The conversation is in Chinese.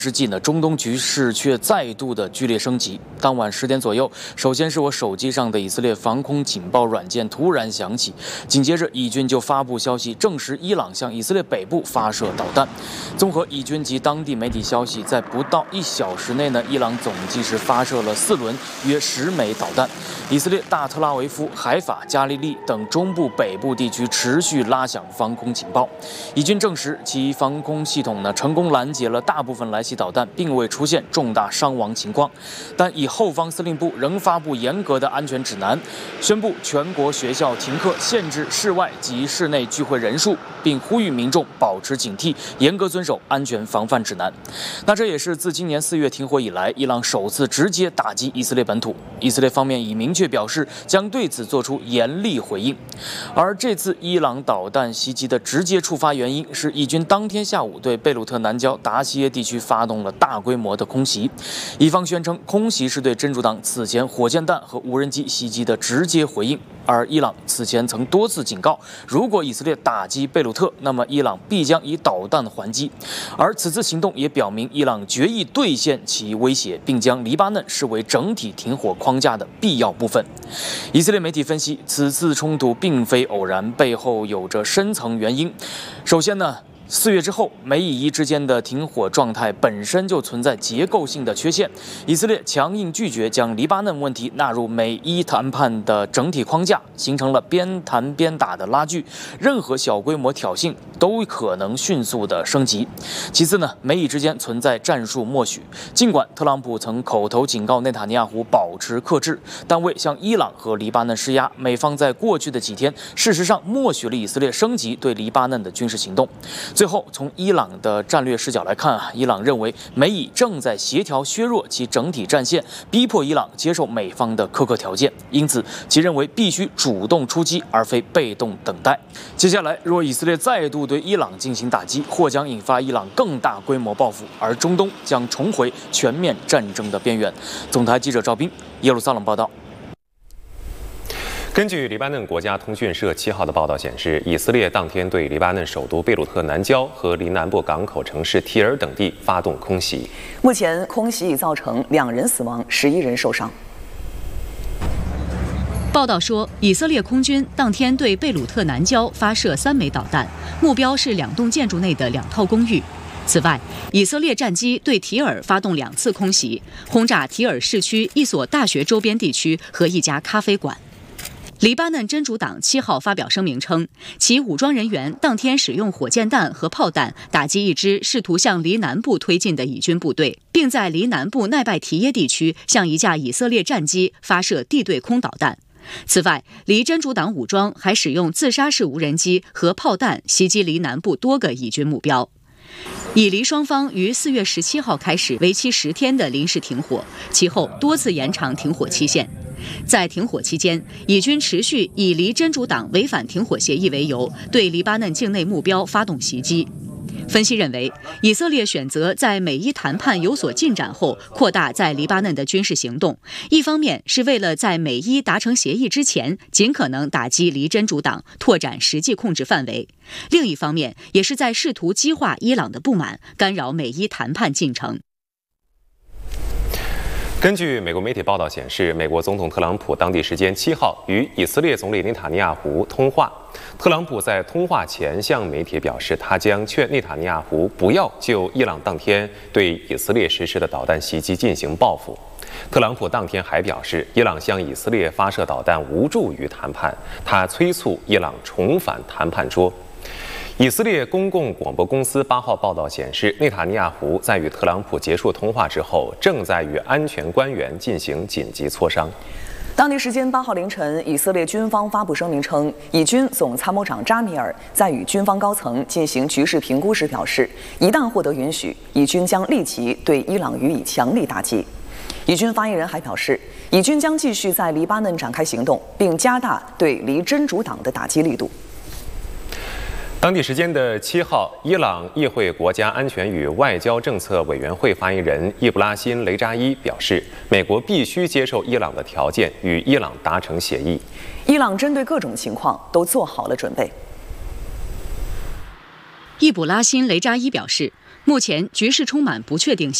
之际呢，中东局势却再度的剧烈升级。当晚10点左右，首先是我手机上的以色列防空警报软件突然响起，紧接着以军就发布消息，证实伊朗向以色列北部发射导弹。综合以军及当地媒体消息，在不到1小时内呢，伊朗总计是发射了4轮约10枚导弹。以色列大特拉维夫、海法、加利利等中部、北部地区持续拉响防空警报。以军证实其防空系统呢成功拦截了大部分来袭导弹，并未出现重大伤亡情况，但以后方司令部仍发布严格的安全指南，宣布全国学校停课，限制室外及室内聚会人数，并呼吁民众保持警惕，严格遵守安全防范指南。那这也是自今年4月停火以来，伊朗首次直接打击以色列本土。以色列方面已明确表示将对此做出严厉回应。而这次伊朗导弹袭击的直接触发原因是以军当天下午对贝鲁特南郊达西耶地区发动了大规模的空袭。以方宣称空袭是对真主党此前火箭弹和无人机袭击的直接回应。而伊朗此前曾多次警告，如果以色列打击贝鲁特，那么伊朗必将以导弹还击。而此次行动也表明伊朗决意兑现其威胁，并将黎巴嫩视为整体停火框架的必要部分。以色列媒体分析，此次冲突并非偶然，背后有着深层原因。首先呢，4月之后，美以伊之间的停火状态本身就存在结构性的缺陷。以色列强硬拒绝将黎巴嫩问题纳入美伊谈判的整体框架，形成了边谈边打的拉锯。任何小规模挑衅都可能迅速的升级。其次呢，美以之间存在战术默许。尽管特朗普曾口头警告内塔尼亚胡保持克制，但为向伊朗和黎巴嫩施压，美方在过去的几天事实上默许了以色列升级对黎巴嫩的军事行动。最后，从伊朗的战略视角来看伊朗认为美以正在协调削弱其整体战线，逼迫伊朗接受美方的苛刻条件，因此其认为必须主动出击，而非被动等待。接下来，若以色列再度对伊朗进行打击，或将引发伊朗更大规模报复，而中东将重回全面战争的边缘。总台记者赵斌，耶路撒冷报道。 根据黎巴嫩国家通讯社7号的报道显示，以色列当天对黎巴嫩首都贝鲁特南郊和黎南部港口城市提尔等地发动空袭。 目前，空袭已造成2人死亡，11人受伤。 报道说，以色列空军当天对贝鲁特南郊发射3枚导弹，目标是2栋建筑内的2套公寓。此外，以色列战机对提尔发动2次空袭，轰炸提尔市区一所大学周边地区和一家咖啡馆。黎巴嫩真主党7号发表声明称，其武装人员当天使用火箭弹和炮弹打击一支试图向黎南部推进的以军部队，并在黎南部奈拜提耶地区向一架以色列战机发射地对空导弹。此外，黎真主党武装还使用自杀式无人机和炮弹袭击黎南部多个以军目标。以黎双方于4月17号开始为期10天的临时停火，其后多次延长停火期限。在停火期间，以军持续以黎真主党违反停火协议为由，对黎巴嫩境内目标发动袭击。分析认为，以色列选择在美伊谈判有所进展后扩大在黎巴嫩的军事行动，一方面是为了在美伊达成协议之前尽可能打击黎真主党，拓展实际控制范围；另一方面也是在试图激化伊朗的不满，干扰美伊谈判进程。 根据美国媒体报道显示，美国总统特朗普当地时间7号与以色列总理内塔尼亚胡通话。特朗普在通话前向媒体表示，他将劝内塔尼亚胡不要就伊朗当天对以色列实施的导弹袭击进行报复。特朗普当天还表示，伊朗向以色列发射导弹无助于谈判，他催促伊朗重返谈判桌。以色列公共广播公司8号报道显示，内塔尼亚胡在与特朗普结束通话之后，正在与安全官员进行紧急磋商。 当地时间8号凌晨，以色列军方发布声明称，以军总参谋长扎米尔在与军方高层进行局势评估时表示，一旦获得允许，以军将立即对伊朗予以强力打击。以军发言人还表示，以军将继续在黎巴嫩展开行动，并加大对黎真主党的打击力度。 当地时间的7号，伊朗议会国家安全与外交政策委员会发言人易卜拉欣·雷扎伊表示，美国必须接受伊朗的条件，与伊朗达成协议。 伊朗针对各种情况都做好了准备。 易卜拉欣·雷扎伊表示， 目前局势充满不确定性。